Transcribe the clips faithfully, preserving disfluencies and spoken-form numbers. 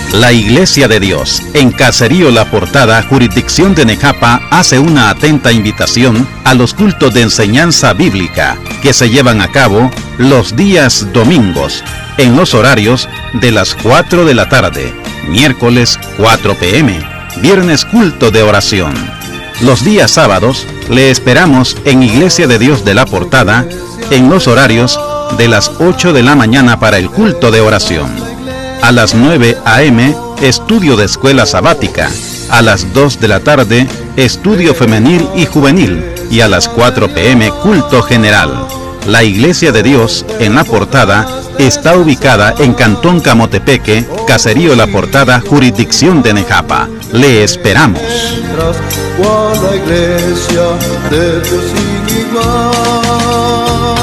La Iglesia de Dios, en Caserío La Portada, jurisdicción de Necapa, hace una atenta invitación a los cultos de enseñanza bíblica que se llevan a cabo los días domingos, en los horarios de las cuatro de la tarde, miércoles cuatro pe eme, viernes culto de oración. Los días sábados le esperamos en Iglesia de Dios de La Portada, en los horarios de las ocho de la mañana para el culto de oración. A las nueve a eme, estudio de escuela sabática. A las dos de la tarde, estudio femenil y juvenil. Y a las cuatro pe eme, culto general. La Iglesia de Dios en La Portada está ubicada en Cantón Camotepeque, Caserío La Portada, jurisdicción de Necapa. Le esperamos. La Iglesia de Dios sin igual.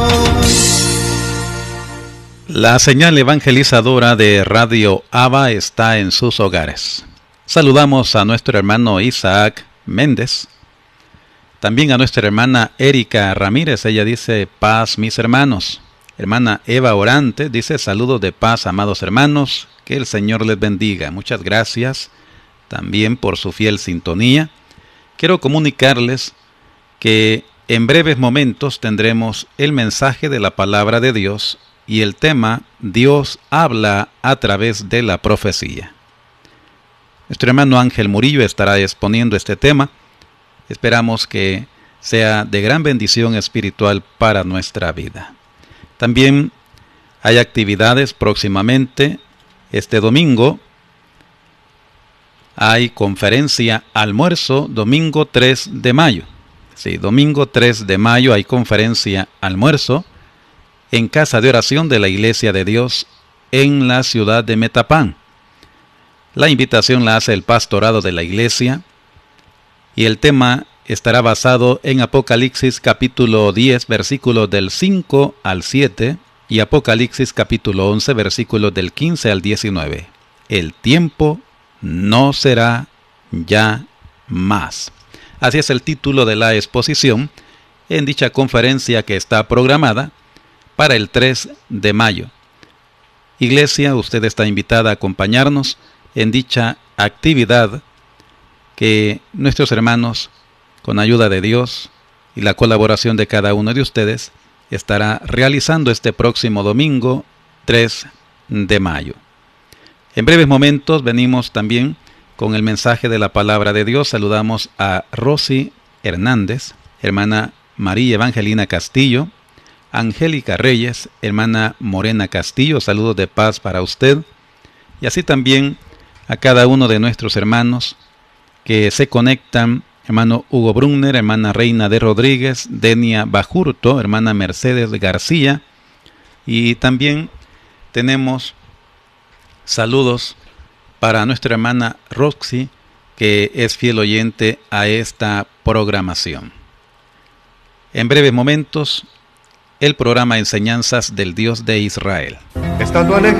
La señal evangelizadora de Radio Abba está en sus hogares. Saludamos a nuestro hermano Isaac Méndez, también a nuestra hermana Erika Ramírez. Ella dice: paz, mis hermanos. Hermana Eva Orante dice: saludos de paz, amados hermanos, que el Señor les bendiga. Muchas gracias también por su fiel sintonía. Quiero comunicarles que en breves momentos tendremos el mensaje de la palabra de Dios y el tema Dios habla a través de la profecía. Nuestro hermano Ángel Murillo estará exponiendo este tema. Esperamos que sea de gran bendición espiritual para nuestra vida. También hay actividades próximamente. Este domingo hay conferencia almuerzo, domingo tres de mayo. Sí, domingo tres de mayo hay conferencia almuerzo en Casa de Oración de la Iglesia de Dios en la ciudad de Metapán. La invitación la hace el pastorado de la iglesia y el tema estará basado en Apocalipsis capítulo diez, versículos del cinco al siete y Apocalipsis capítulo once, versículos del quince al diecinueve. El tiempo no será ya más. Así es el título de la exposición en dicha conferencia que está programada para el tres de mayo. Iglesia, usted está invitada a acompañarnos en dicha actividad que nuestros hermanos, con ayuda de Dios y la colaboración de cada uno de ustedes, estará realizando este próximo domingo tres de mayo. En breves momentos venimos también con el mensaje de la palabra de Dios. Saludamos a Rosy Hernández, hermana María Evangelina Castillo, Angélica Reyes, hermana Morena Castillo, saludos de paz para usted, y así también a cada uno de nuestros hermanos que se conectan: hermano Hugo Brunner, hermana Reina de Rodríguez, Denia Bajurto, hermana Mercedes García, y también tenemos saludos para nuestra hermana Roxy, que es fiel oyente a esta programación. En breves momentos, el programa Enseñanzas del Dios de Israel. Estando